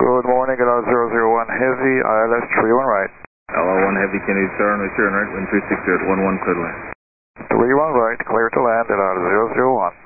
Good morning, LO 001 Heavy, ILS 31 right. LO1 Heavy, can you turn with turn right, wind 360 at 11, clear to land. 31 right, clear to land, LO 001.